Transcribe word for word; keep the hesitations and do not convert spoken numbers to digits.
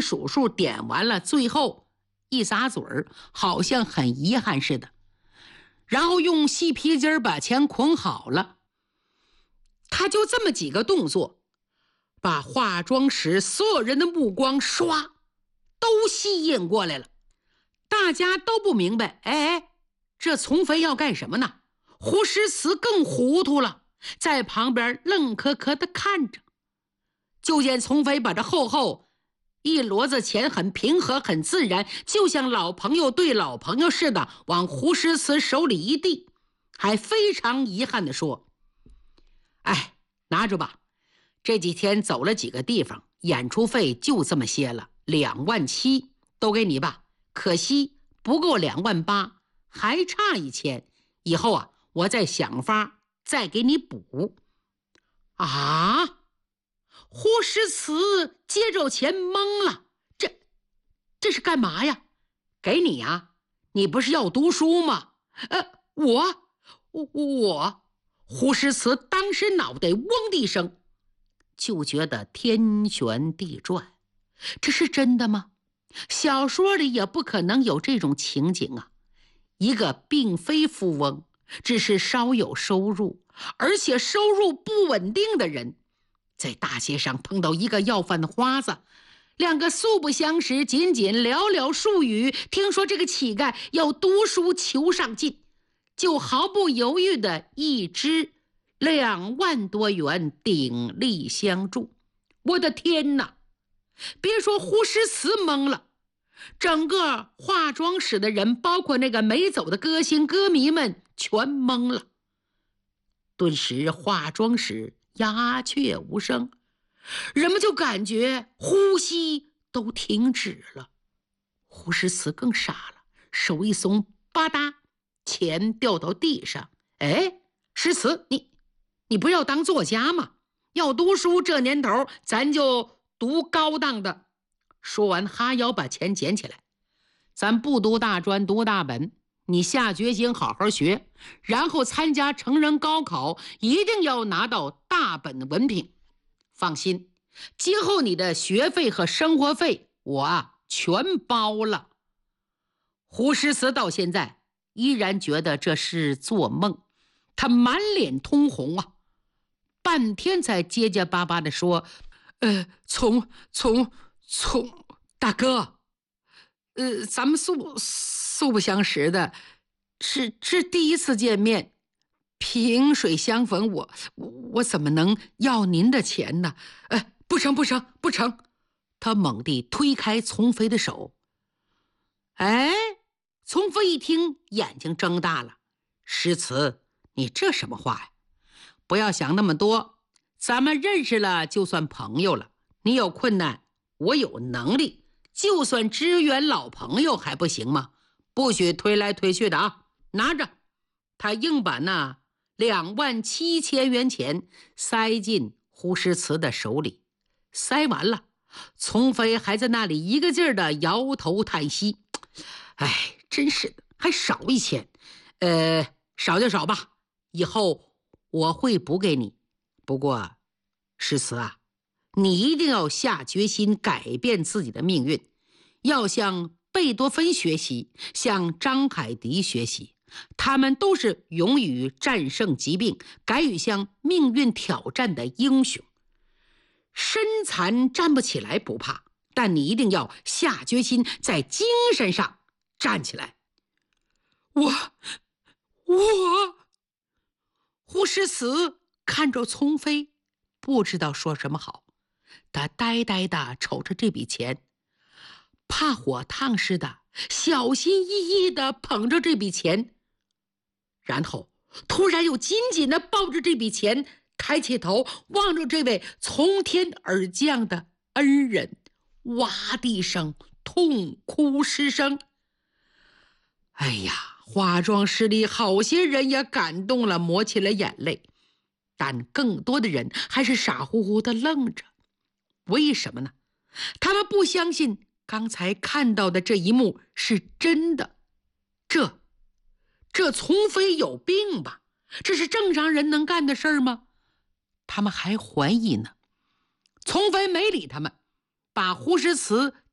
数数点完了，最后一撒嘴儿，好像很遗憾似的，然后用细皮筋把钱捆好了。他就这么几个动作，把化妆室所有人的目光唰都吸引过来了。大家都不明白，哎，这丛飞要干什么呢？胡诗词更糊涂了，在旁边愣磕磕地看着。就见丛飞把这厚厚一摞子钱很平和很自然，就像老朋友对老朋友似的往胡诗词手里一递，还非常遗憾地说：哎，拿着吧，这几天走了几个地方，演出费就这么些了，两万七都给你吧，可惜不够两万八，还差一千，以后啊我再想法再给你补。啊！胡诗词接着钱懵了，这这是干嘛呀？给你呀，你不是要读书吗？呃，我我我胡诗词当时脑袋嗡的一声，就觉得天旋地转。这是真的吗？小说里也不可能有这种情景啊！一个并非富翁，只是稍有收入，而且收入不稳定的人，在大街上碰到一个要饭的花子，两个素不相识，仅仅寥寥数语，听说这个乞丐要读书求上进，就毫不犹豫的一支两万多元鼎力相助。我的天哪！别说胡诗词懵了，整个化妆室的人，包括那个没走的歌星歌迷们，全懵了。顿时化妆室鸦雀无声，人们就感觉呼吸都停止了。胡诗词更傻了，手一松，吧嗒，钱掉到地上。哎，诗词，你你不要当作家吗？要读书，这年头咱就读高档的。说完哈腰把钱捡起来，咱不读大专读大本，你下决心好好学，然后参加成人高考，一定要拿到大本文凭。放心，今后你的学费和生活费我啊全包了。胡诗词到现在依然觉得这是做梦，他满脸通红啊，半天才结结巴巴地说：呃，从从从大哥，呃，咱们素素不相识的，是是第一次见面，萍水相逢，我我我怎么能要您的钱呢？呃，不成不成不成！他猛地推开丛飞的手。哎，丛飞一听，眼睛睁大了。诗词，你这什么话呀？不要想那么多，咱们认识了就算朋友了。你有困难，我有能力，就算支援老朋友还不行吗？不许推来推去的啊！拿着。他硬把那两万七千元钱塞进胡诗词的手里。塞完了，丛飞还在那里一个劲儿的摇头叹息。哎，真是的，还少一千，呃，少就少吧，以后我会补给你。不过，诗词啊，你一定要下决心改变自己的命运，要向贝多芬学习，向张海迪学习，他们都是勇于战胜疾病，敢于向命运挑战的英雄。身残站不起来不怕，但你一定要下决心在精神上站起来。我我胡诗词看着丛飞，不知道说什么好。他呆呆地瞅着这笔钱，怕火烫似的小心翼翼地捧着这笔钱，然后突然又紧紧地抱着这笔钱，抬起头望着这位从天而降的恩人，哇的一声痛哭失声。哎呀，化妆室里好些人也感动了，抹起了眼泪，但更多的人还是傻乎乎的愣着。为什么呢？他们不相信刚才看到的这一幕是真的。这这丛飞有病吧？这是正常人能干的事儿吗？他们还怀疑呢。丛飞没理他们，把胡诗词